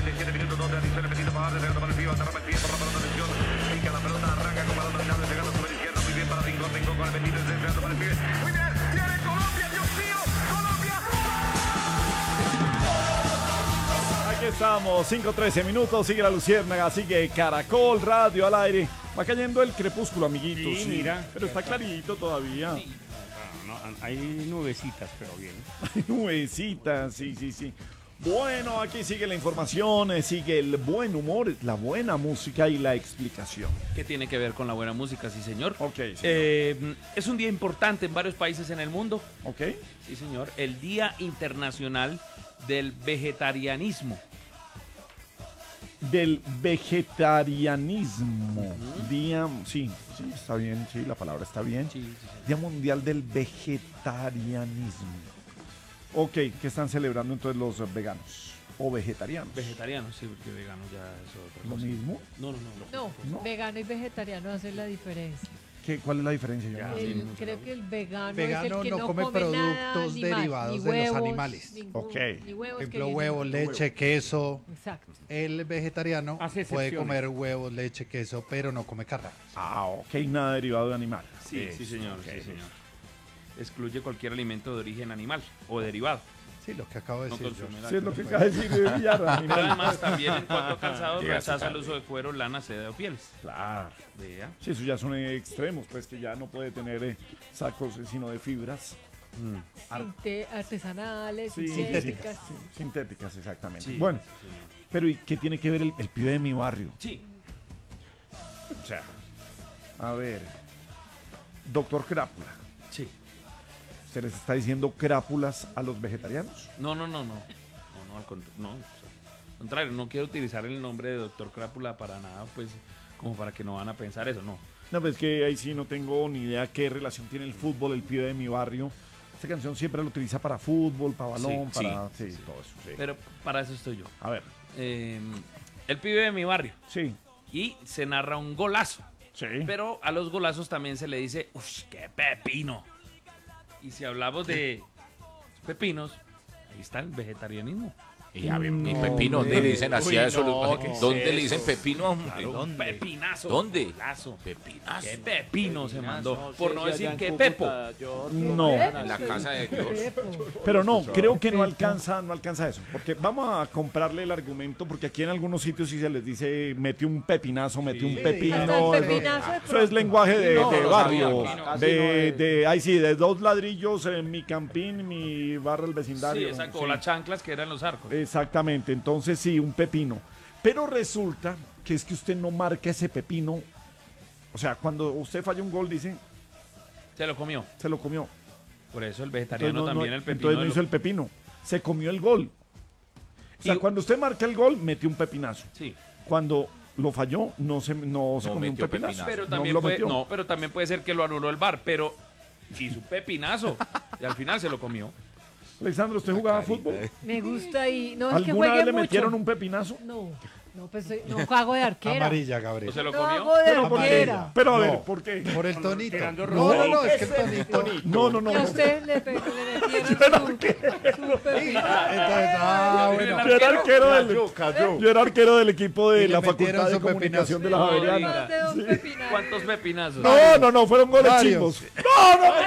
37 minutos donde adición le metido para adelante, para el pie, atrapa el pie por la pelota, atención. Pica la pelota, arranca con balón dominado, llegando sobre la izquierda, muy bien para Rincón, Rincón con el metido, desviando para el pie. Muy bien, viene Colombia, Dios mío, Colombia. Aquí estamos, 5:13 minutos, sigue la Luciérnaga, sigue Caracol Radio al aire. Va cayendo el crepúsculo, amiguitos. Sí, mira. Pero está clarito todavía. Sí. No, hay nubecitas, pero bien. Nubecitas, sí. Bueno, aquí sigue la información, sigue el buen humor, la buena música y la explicación. ¿Qué tiene que ver con la buena música? Sí, señor. Ok, sí. Es un día importante en varios países en el mundo. Ok. Sí, señor. El Día Internacional del Vegetarianismo. Del vegetarianismo. Día, sí, está bien, sí, la palabra está bien. Sí. Día Mundial del Vegetarianismo. Ok, ¿qué están celebrando entonces los veganos o vegetarianos? Vegetarianos, sí, porque vegano ya es otra ¿Lo cosa. mismo? No. No, ¿No? vegano y vegetariano hacen la diferencia. ¿Cuál es la diferencia? Yo Ya, no sí, sé. mucho Creo no. que el vegano, Vegano es el que no no come nada productos animal, derivados ni de los huevos, animales. Ok. Ni huevos Por que ejemplo, vienen- huevos, leche, queso. Exacto. El vegetariano Hace puede excepciones. comer huevos, leche, queso, pero no come carne. Ok, nada derivado de animal. Sí, señor. ok. Sí, señor. Excluye cualquier alimento de origen animal o derivado. Sí, lo que acabo de No decir yo. consume Sí, es lo que acaba de decir Villar, Pero animal. además también en cuanto a calzado Llega rechaza el tarde. uso de cuero, lana, seda o pieles. Claro. Vea. Sí, eso ya son extremos, pues que ya no puede tener sacos sino de fibras. Artesanales, Sí, sintéticas. sí, sintéticas, exactamente. Sí, Bueno, señor. pero ¿y qué tiene que ver el pibe de mi barrio? Sí. O sea, a ver, doctor Crápula, Sí. ¿se les está diciendo crápulas a los vegetarianos? No, al contrario, no quiero utilizar el nombre de Doctor Crápula para nada, pues, como para que no van a pensar eso, no. No, pues que ahí sí no tengo ni idea qué relación tiene el fútbol, el pibe de mi barrio. Esta canción siempre la utiliza para fútbol, para balón, Sí, para... sí, Sí, todo eso, sí. Pero para eso estoy yo. A ver, El pibe de mi barrio. sí, Y se narra un golazo. sí. Pero a los golazos también se le dice, ¡uff, qué pepino! Y si hablamos de pepinos, ahí está el vegetarianismo. Y a ver, mi No, pepino, ¿dónde le dicen así Uy, a eso? no, ¿qué es ¿Dónde le eso? dicen pepino? hombre? Claro, un pepinazo. ¿Dónde? Golazo. Pepinazo. ¡Qué pepino se mandó! Por no sé si decir allá en que Cúcuta, pepo. No. En la casa de Dios. Pero no, creo que no alcanza eso. Porque vamos a comprarle el argumento, porque aquí en algunos sitios sí se les dice mete un pepinazo, mete un pepino. Hasta el Eso, pepinazo de eso es lenguaje de no barrio. sabía, casi De, no es. de, sí, de 2 ladrillos en mi campín, mi barrio, el Sí, vecindario. exacto. Sí. O las chanclas que eran los arcos. Exactamente, entonces sí, un pepino. Pero resulta que es que usted no marca ese pepino. O sea, cuando usted falla un gol, dice, Se lo comió. se lo comió. Por eso el Entonces vegetariano también el pepino. entonces no hizo el pepino, se comió el gol. O sea, Y- cuando usted marca el gol, metió un pepinazo. Sí. Cuando lo falló, no se comió un metió pepinazo. pepinazo. Pero No también, lo puede, metió. no, pero también puede ser que lo anuló el VAR, pero hizo un pepinazo. Y al final se lo comió. Alexandro, ¿usted jugaba fútbol? Me gusta y no es que ¿Alguna juegue vez le mucho. metieron un pepinazo? No, pues no hago de arquera. Amarilla, ¿O Gabriel. se lo No comió? hago de Pero ¿por qué? arquera. Pero a ver, No. ¿por qué? Por el tonito. Tirando No, es que el tonito. No. Que a usted le metieron su pepino. Bueno. Yo era arquero Cayó. yo era arquero del equipo de Y le la metieron Facultad de su Comunicación de la No, Javeriana. más de un pepinazo. ¿Cuántos pepinazos? No, fueron goles Varios. chimbos. No,